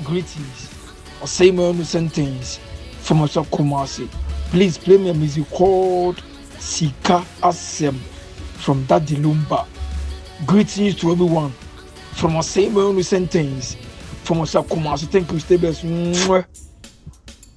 Greetings. Or say my own sentence from a Kumasi. Please play me a music called Sika Asem from Daddy Lumba. Greetings to everyone from a same own sentence from a Kumasi. Thank you, stay best.